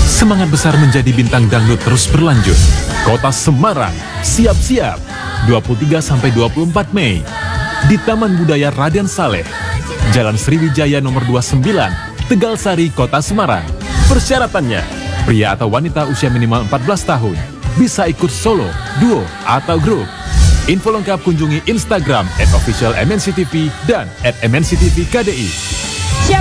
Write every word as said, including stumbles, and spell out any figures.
Semangat besar menjadi bintang dangdut terus berlanjut. Kota Semarang, siap-siap. dua puluh tiga sampai dua puluh empat Mei di Taman Budaya Raden Saleh, Jalan Sriwijaya nomor dua puluh sembilan, Tegal Sari, Kota Semarang. Persyaratannya, pria atau wanita usia minimal empat belas tahun bisa ikut solo, duo, atau grup. Info lengkap kunjungi Instagram at official M N C T V dan at M N C T V K D I.